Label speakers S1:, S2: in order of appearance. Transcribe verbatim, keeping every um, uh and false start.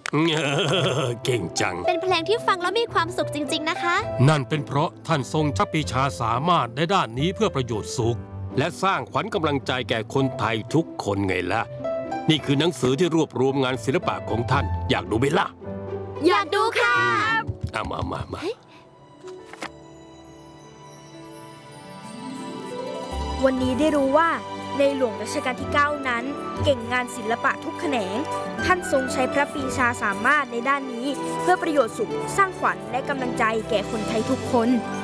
S1: เก่งจัง
S2: เป็นเพลงที่ฟังแล้วมีความสุขจริงๆนะคะ
S1: นั่นเป็นเพราะท่านทรงชักปีชาสามารถในด้านนี้เพื่อประโยชน์สุขและสร้างขวัญกำลังใจแก่คนไทยทุกคนไงล่ะนี่คือหนังสือที่รวบรวมงานศิลปะของท่านอยากดูไหมล่ะ
S2: อยากดูค่ะ
S1: เอามามามา
S3: วันนี้ได้รู้ว่าในหลวงรัชกาลที่เก้านั้นเก่งงานศิลปะทุกแขนงท่านทรงใช้พระปรีชาสามารถในด้านนี้เพื่อประโยชน์สุขสร้างขวัญและกำลังใจแก่คนไทยทุกคน